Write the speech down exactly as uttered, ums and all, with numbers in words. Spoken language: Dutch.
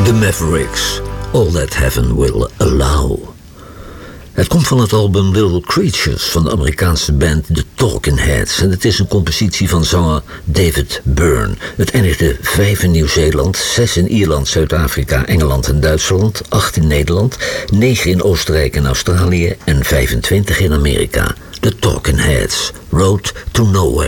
The Mavericks, All That Heaven Will Allow. Het komt van het album Little Creatures van de Amerikaanse band The Talking Heads. En het is een compositie van zanger David Byrne. Het eindigde vijf in Nieuw-Zeeland, zes in Ierland, Zuid-Afrika, Engeland en Duitsland, acht in Nederland, negen in Oostenrijk en Australië en vijfentwintig in Amerika. The Talking Heads, Road to Nowhere.